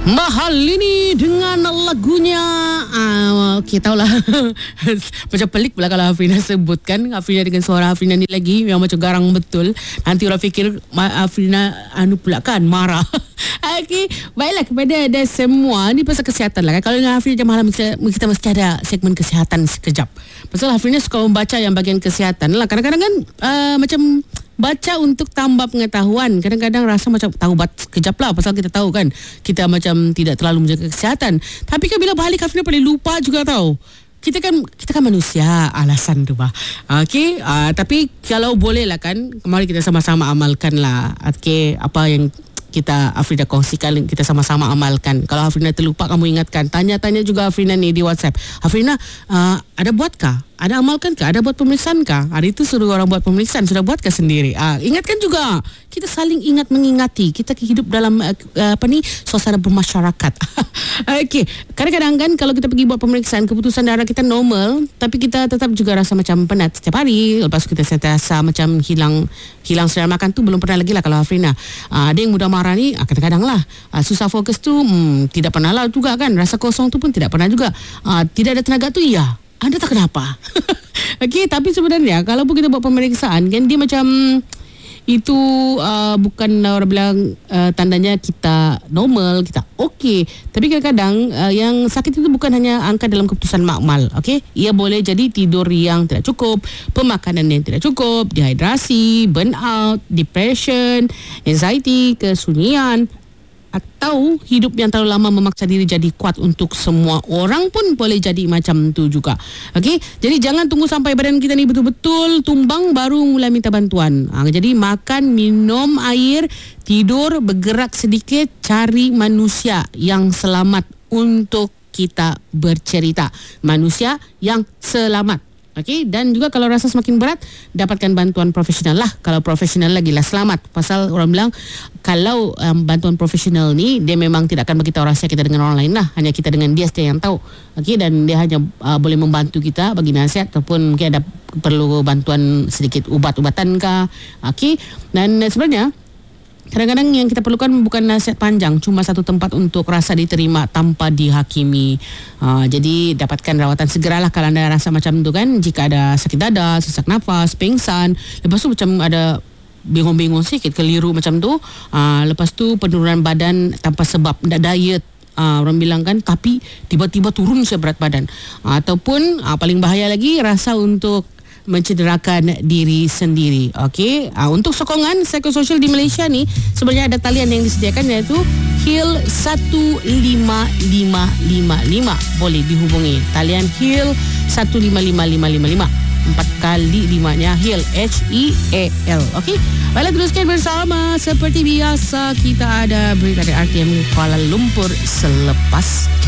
Mahal ini dengan lagunya okey, tahulah. Macam pelik pula kalau Afrina sebutkan. Afrina dengan suara Afrina ni lagi yang macam garang betul. Nanti orang fikir Afrina pula kan marah. Okey, baiklah kepada anda semua, ni pasal kesihatan lah kan. Kalau dengan Afrina jam malam kita mesti ada segmen kesihatan sekejap. Pasal Afrina suka membaca yang bahagian kesihatan lah. Kadang-kadang kan macam baca untuk tambah pengetahuan. Kadang-kadang rasa macam tahu sekejap lah. Pasal kita tahu kan, kita macam tidak terlalu menjaga kesihatan. Tapi kan bila balik Afrina paling lupa juga tahu. Kita kan manusia, alasan tu bah. Okey, tapi kalau boleh lah kan, mari kita sama-sama amalkan lah. Okey, apa yang kita Afrina kongsikan, kita sama-sama amalkan. Kalau Afrina terlupa, kamu ingatkan. Tanya-tanya juga Afrina ni di WhatsApp. Afrina, ada buatkah? Ada amalkankah? Ada buat pemeriksaannkah? Hari itu suruh orang buat pemeriksaan, sudah buatkah sendiri? Ingatkan juga. Kita saling ingat mengingati. Kita hidup dalam suasana bermasyarakat. Okey, kadang-kadang kan kalau kita pergi buat pemeriksaan, keputusan darah kita normal, tapi kita tetap juga rasa macam penat setiap hari. Lepas kita rasa macam hilang selera makan tu belum pernah lagi lah kalau Afrina. Ada yang mudah marah ni, kadang-kadang lah. Susah fokus tu, tidak pernah lah juga kan. Rasa kosong tu pun tidak pernah juga. Tidak ada tenaga tu, ya. Anda tak kenapa. Okey, tapi sebenarnya kalau pun kita buat pemeriksaan kan, dia macam itu bukan orang bilang tandanya kita normal, kita okey. Tapi kadang-kadang yang sakit itu bukan hanya angka dalam keputusan makmal. Okey, ia boleh jadi tidur yang tidak cukup, pemakanan yang tidak cukup, dehidrasi, burnout, depression, anxiety, kesunyian, atau hidup yang terlalu lama memaksa diri jadi kuat. Untuk semua orang pun boleh jadi macam tu juga. Okey, jadi jangan tunggu sampai badan kita ni betul-betul tumbang baru mulai minta bantuan. Jadi makan, minum air, tidur, bergerak sedikit, cari manusia yang selamat untuk kita bercerita. Manusia yang selamat. Okey, dan juga kalau rasa semakin berat, dapatkan bantuan profesional lah. Kalau profesional lagi lah selamat. Pasal orang bilang kalau bantuan profesional ni, dia memang tidak akan beritahu rahsia kita dengan orang lain lah. Hanya kita dengan dia saja yang tahu. Okey, dan dia hanya boleh membantu kita bagi nasihat, ataupun mungkin ada perlu bantuan sedikit ubat-ubatan kah. Okey, dan sebenarnya kadang-kadang yang kita perlukan bukan nasihat panjang, cuma satu tempat untuk rasa diterima tanpa dihakimi. Jadi dapatkan rawatan segeralah kalau anda rasa macam tu kan. Jika ada sakit dada, sesak nafas, pingsan, lepas tu macam ada bingung-bingung sikit, keliru macam tu, lepas tu penurunan badan tanpa sebab, tidak diet, orang bilang kan, tapi tiba-tiba turun berat badan, ataupun paling bahaya lagi, rasa untuk mencederakan diri sendiri. Okey, untuk sokongan psikososial di Malaysia ni sebenarnya ada talian yang disediakan, iaitu HEAL 15555. Boleh dihubungi talian HEAL 155555. 4 kali 5-nya HEAL, HEAL. Okey, baiklah, teruskan bersama. Seperti biasa kita ada berita dari RTM Kuala Lumpur selepas